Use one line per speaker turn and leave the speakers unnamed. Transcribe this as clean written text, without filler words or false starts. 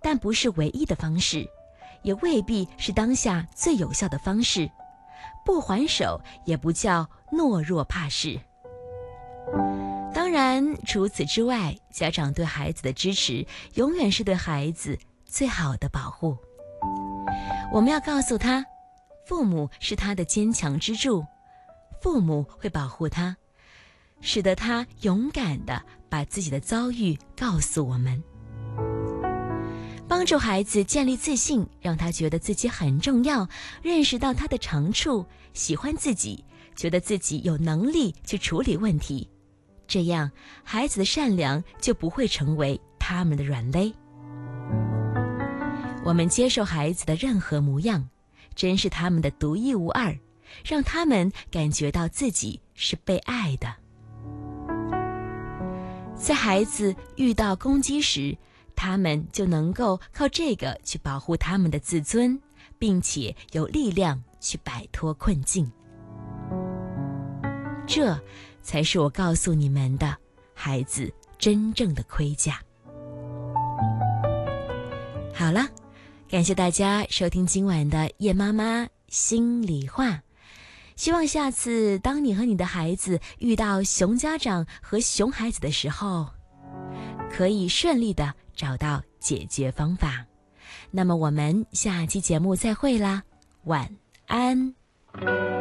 但不是唯一的方式，也未必是当下最有效的方式。不还手也不叫懦弱怕事。当然，除此之外，家长对孩子的支持永远是对孩子最好的保护。我们要告诉他，父母是他的坚强支柱，父母会保护他，使得他勇敢地把自己的遭遇告诉我们。帮助孩子建立自信，让他觉得自己很重要，认识到他的长处，喜欢自己，觉得自己有能力去处理问题。这样，孩子的善良就不会成为他们的软肋。我们接受孩子的任何模样，珍视他们的独一无二，让他们感觉到自己是被爱的。在孩子遇到攻击时，他们就能够靠这个去保护他们的自尊，并且有力量去摆脱困境。这才是我告诉你们的孩子真正的盔甲。好了，感谢大家收听今晚的叶妈妈心里话。希望下次当你和你的孩子遇到熊家长和熊孩子的时候，可以顺利地找到解决方法。那么我们下期节目再会啦，晚安。